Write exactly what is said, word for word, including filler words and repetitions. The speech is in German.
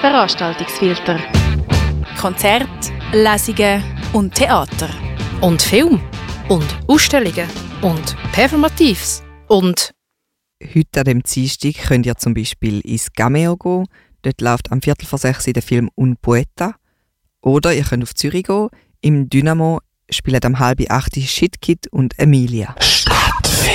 Veranstaltungsfilter. Konzerte, Lesungen und Theater. Und Film. Und Ausstellungen. Und Performatives. Und... Heute an dem Dienstag könnt ihr zum Beispiel ins Gameo gehen. Dort läuft am Viertel vor sechs der Film «Un Poeta». Oder ihr könnt auf Zürich gehen. Im Dynamo spielen am halb acht Shitkid und Emilia.